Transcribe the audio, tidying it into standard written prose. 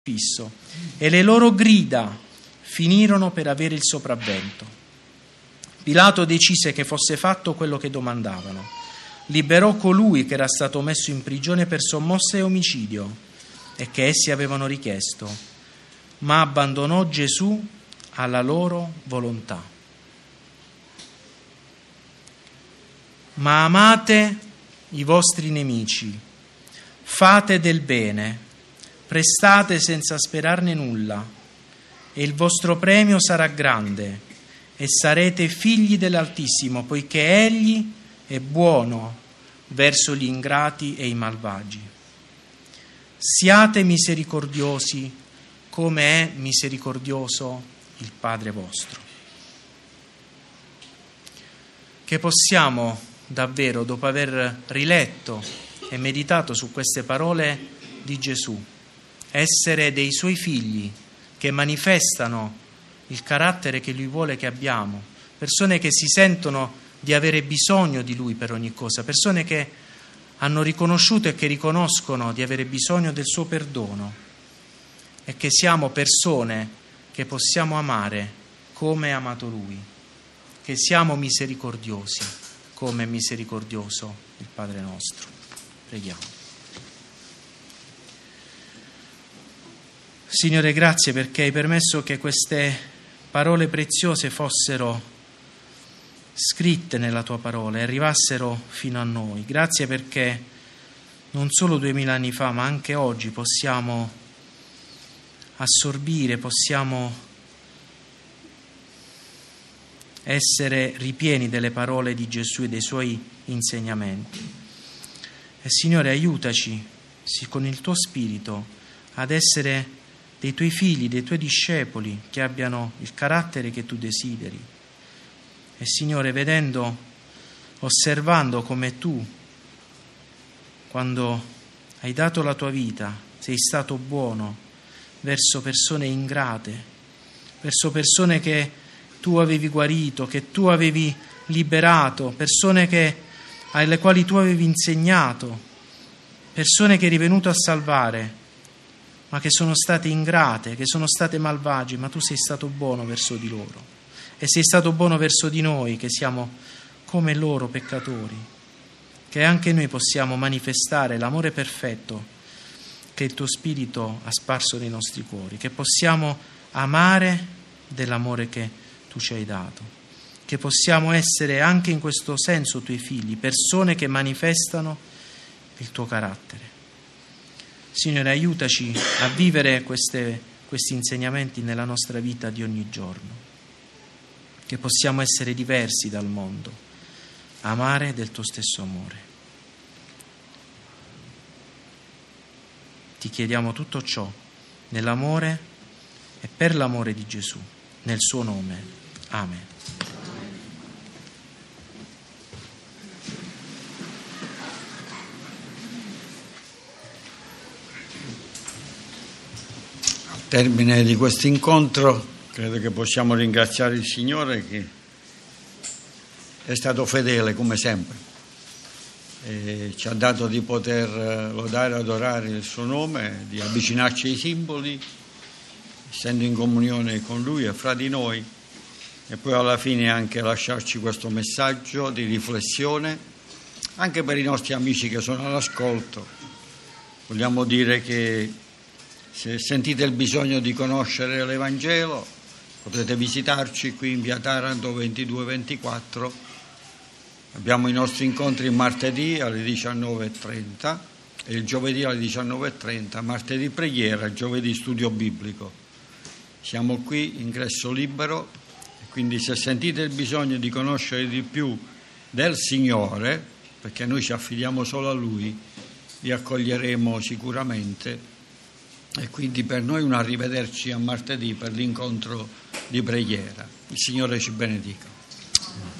fisso, e le loro grida finirono per avere il sopravvento. Pilato decise che fosse fatto quello che domandavano. Liberò colui che era stato messo in prigione per sommossa e omicidio e che essi avevano richiesto, ma abbandonò Gesù alla loro volontà. Ma amate i vostri nemici, fate del bene, prestate senza sperarne nulla, e il vostro premio sarà grande, e sarete figli dell'Altissimo, poiché Egli è buono verso gli ingrati e i malvagi. Siate misericordiosi, come è misericordioso il Padre vostro. Che possiamo davvero, dopo aver riletto e meditato su queste parole di Gesù, essere dei suoi figli che manifestano il carattere che Lui vuole che abbiamo, persone che si sentono di avere bisogno di Lui per ogni cosa, persone che hanno riconosciuto e che riconoscono di avere bisogno del suo perdono, e che siamo persone che possiamo amare come è amato Lui, che siamo misericordiosi come è misericordioso il Padre nostro. Preghiamo. Signore, grazie perché hai permesso che queste parole preziose fossero scritte nella tua parola e arrivassero fino a noi. Grazie perché non solo 2000 anni fa, ma anche oggi possiamo assorbire, possiamo essere ripieni delle parole di Gesù e dei suoi insegnamenti. E Signore, aiutaci con il tuo Spirito ad essere dei tuoi figli, dei tuoi discepoli che abbiano il carattere che tu desideri. E Signore, vedendo, osservando come tu, quando hai dato la tua vita, sei stato buono verso persone ingrate, verso persone che tu avevi guarito, che tu avevi liberato, persone alle quali tu avevi insegnato, persone che eri venuto a salvare, ma che sono state ingrate, che sono state malvagie, ma tu sei stato buono verso di loro. E sei stato buono verso di noi, che siamo come loro peccatori, che anche noi possiamo manifestare l'amore perfetto che il tuo Spirito ha sparso nei nostri cuori, che possiamo amare dell'amore che tu ci hai dato, che possiamo essere anche in questo senso tuoi figli, persone che manifestano il tuo carattere. Signore, aiutaci a vivere questi insegnamenti nella nostra vita di ogni giorno, che possiamo essere diversi dal mondo, amare del tuo stesso amore. Ti chiediamo tutto ciò nell'amore e per l'amore di Gesù, nel suo nome. Amen. Termine di questo incontro, credo che possiamo ringraziare il Signore che è stato fedele come sempre e ci ha dato di poter lodare e adorare il suo nome, di avvicinarci ai simboli, essendo in comunione con Lui e fra di noi, e poi alla fine anche lasciarci questo messaggio di riflessione anche per i nostri amici che sono all'ascolto. Vogliamo dire che se sentite il bisogno di conoscere l'Evangelo, potete visitarci qui in via Taranto 2224. Abbiamo i nostri incontri il martedì alle 19:30 e il giovedì alle 19:30, martedì preghiera, giovedì studio biblico. Siamo qui, ingresso libero, e quindi se sentite il bisogno di conoscere di più del Signore, perché noi ci affidiamo solo a Lui, vi accoglieremo sicuramente. E quindi per noi un arrivederci a martedì per l'incontro di preghiera. Il Signore ci benedica.